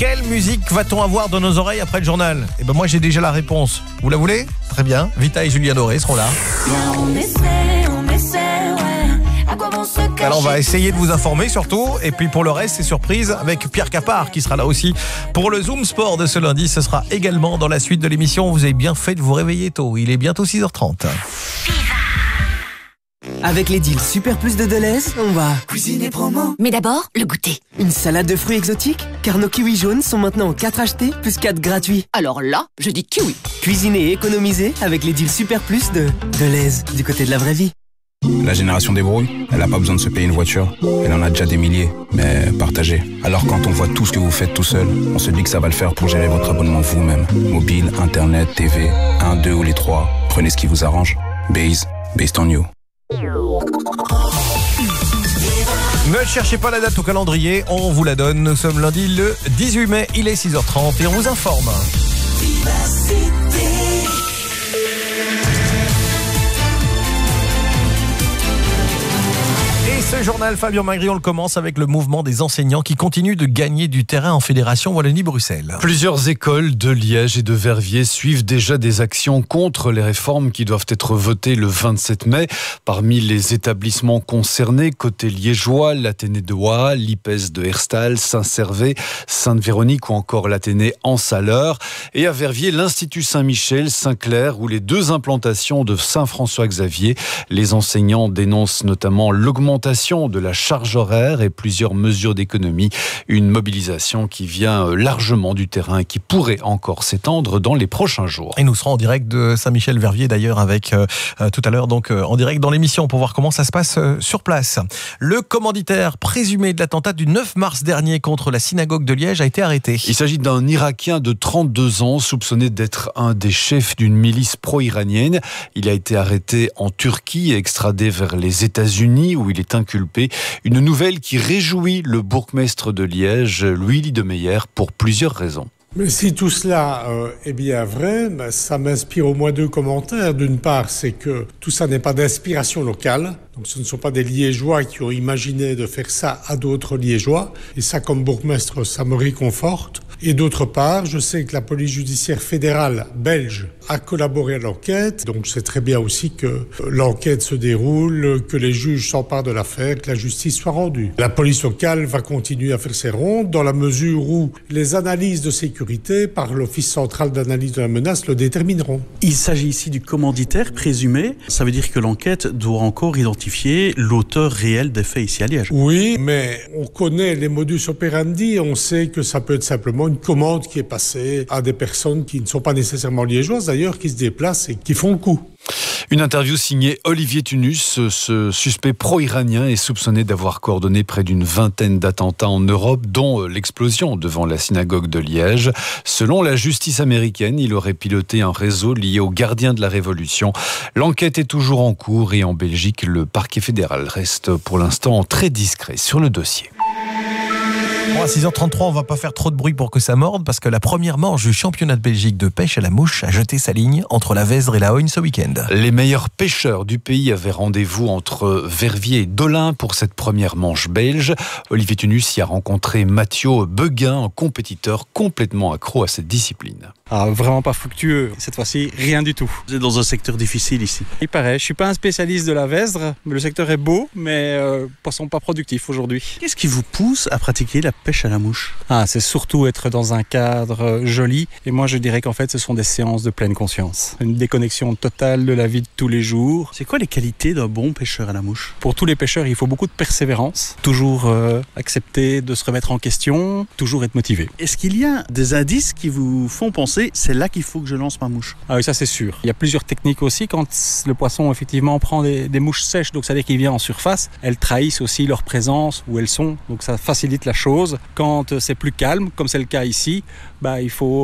Quelle musique va-t-on avoir dans nos oreilles après le journal ? Eh ben moi j'ai déjà la réponse. Vous la voulez ? Très bien. Vita et Julien Doré seront là. Alors on va essayer de vous informer surtout. Et puis pour le reste, c'est surprise avec Pierre Capard qui sera là aussi. Pour le Zoom Sport de ce lundi, ce sera également dans la suite de l'émission. Vous avez bien fait de vous réveiller tôt. Il est bientôt 6h30. Avec les deals Super Plus de Deleuze, on va cuisiner promo. Mais d'abord, le goûter. Une salade de fruits exotiques, car nos kiwis jaunes sont maintenant 4 achetés plus 4 gratuits. Alors là, je dis kiwi. Cuisiner et économiser avec les deals Super Plus de Deleuze, du côté de la vraie vie. La génération des brouilles, elle n'a pas besoin de se payer une voiture. Elle en a déjà des milliers, mais partagée. Alors quand on voit tout ce que vous faites tout seul, on se dit que ça va le faire pour gérer votre abonnement vous-même. Mobile, internet, TV, 1, 2 ou les 3. Prenez ce qui vous arrange. Based on you. Ne cherchez pas la date au calendrier, on vous la donne. Nous sommes lundi le 18 mai, il est 6h30 et on vous informe. Ce journal, Fabien Magri, on le commence avec le mouvement des enseignants qui continue de gagner du terrain en Fédération Wallonie-Bruxelles. Plusieurs écoles de Liège et de Verviers suivent déjà des actions contre les réformes qui doivent être votées le 27 mai. Parmi les établissements concernés, côté liégeois, l'Athénée de Waha, l'IPES de Herstal, Saint-Servais, Sainte-Véronique ou encore l'Athénée en Saleur. Et à Verviers, l'Institut Saint-Michel, Saint-Clair ou les deux implantations de Saint-François-Xavier. Les enseignants dénoncent notamment l'augmentation de la charge horaire et plusieurs mesures d'économie. Une mobilisation qui vient largement du terrain et qui pourrait encore s'étendre dans les prochains jours. Et nous serons en direct de Saint-Michel-Verviers d'ailleurs avec tout à l'heure donc en direct dans l'émission pour voir comment ça se passe sur place. Le commanditaire présumé de l'attentat du 9 mars dernier contre la synagogue de Liège a été arrêté. Il s'agit d'un Irakien de 32 ans soupçonné d'être un des chefs d'une milice pro-iranienne. Il a été arrêté en Turquie et extradé vers les États-Unis où il est inculpé. Une nouvelle qui réjouit le bourgmestre de Liège, Louis Liedemeyer, pour plusieurs raisons. Mais si tout cela est bien vrai, ça m'inspire au moins deux commentaires. D'une part, c'est que tout ça n'est pas d'inspiration locale. Donc ce ne sont pas des Liégeois qui ont imaginé de faire ça à d'autres Liégeois. Et ça, comme bourgmestre, ça me réconforte. Et d'autre part, je sais que la police judiciaire fédérale belge a collaboré à l'enquête. Donc je sais très bien aussi que l'enquête se déroule, que les juges s'emparent de l'affaire, que la justice soit rendue. La police locale va continuer à faire ses rondes dans la mesure où les analyses de sécurité par l'Office central d'analyse de la menace le détermineront. Il s'agit ici du commanditaire présumé. Ça veut dire que l'enquête doit encore identifier l'auteur réel des faits ici à Liège. Oui, mais on connaît les modus operandi. On sait que ça peut être simplement une commande qui est passée à des personnes qui ne sont pas nécessairement liégeoises d'ailleurs, qui se déplacent et qui font le coup. Une interview signée Olivier Tunus. Ce suspect pro-iranien est soupçonné d'avoir coordonné près d'une vingtaine d'attentats en Europe, dont l'explosion devant la synagogue de Liège. Selon la justice américaine, il aurait piloté un réseau lié aux gardiens de la Révolution. L'enquête est toujours en cours et en Belgique, le parquet fédéral reste pour l'instant très discret sur le dossier. Bon, à 6h33, on va pas faire trop de bruit pour que ça morde parce que la première manche du championnat de Belgique de pêche à la mouche a jeté sa ligne entre la Vesdre et la Hoyne ce week-end. Les meilleurs pêcheurs du pays avaient rendez-vous entre Verviers et Dolin pour cette première manche belge. Olivier Tunus y a rencontré Mathieu Beguin, un compétiteur complètement accro à cette discipline. Vraiment pas fructueux. Cette fois-ci, rien du tout. Vous êtes dans un secteur difficile ici. Il paraît, je suis pas un spécialiste de la Vesdre, mais le secteur est beau, mais poisson pas productif aujourd'hui. Qu'est-ce qui vous pousse à pratiquer la pêche à la mouche ? C'est surtout être dans un cadre joli. Et moi, je dirais qu'en fait, ce sont des séances de pleine conscience. Une déconnexion totale de la vie de tous les jours. C'est quoi les qualités d'un bon pêcheur à la mouche ? Pour tous les pêcheurs, il faut beaucoup de persévérance. Toujours accepter de se remettre en question, toujours être motivé. Est-ce qu'il y a des indices qui vous font penser c'est là qu'il faut que je lance ma mouche ? Oui, ça c'est sûr. Il y a plusieurs techniques aussi. Quand le poisson effectivement prend des mouches sèches, donc ça veut dire qu'il vient en surface, elles trahissent aussi leur présence où elles sont. Donc ça facilite la chose. Quand c'est plus calme, comme c'est le cas ici, il faut